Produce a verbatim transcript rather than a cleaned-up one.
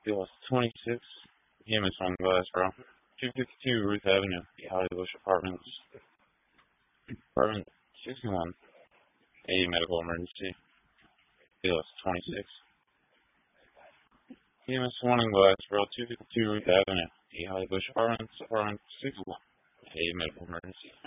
Bill twenty-six, E M S on Glassboro, two fifty-two Ruth Avenue, Holly Bush Apartments, Apartment sixty-one, a medical emergency. Bill twenty-six, E M S one in Glassboro, two fifty-two Ruth Avenue, Holly Bush Apartments, Apartment sixty-one, a medical emergency.